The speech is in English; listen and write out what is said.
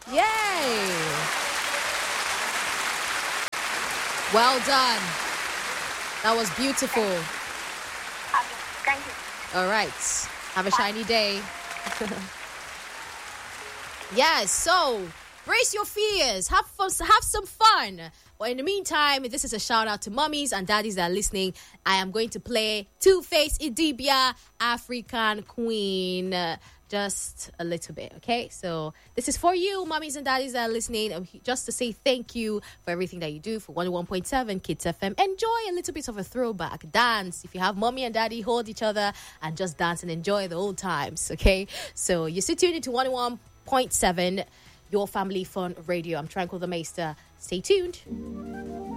Yay! Well done. That was beautiful. Thank you. All right. Have a shiny day. Yes, so brace your fears. Have fun, have some fun. But in the meantime, this is a shout out to mummies and daddies that are listening. I am going to play Two-Face Idibia, African Queen. Just a little bit, okay? So this is for you, mummies and daddies that are listening. Just to say thank you for everything that you do for 101.7 Kids FM. Enjoy a little bit of a throwback. Dance. If you have mommy and daddy, hold each other and just dance and enjoy the old times, okay? So you're still tuned into 101.7, your family fun radio. I'm Tranquil the Maester. Stay tuned.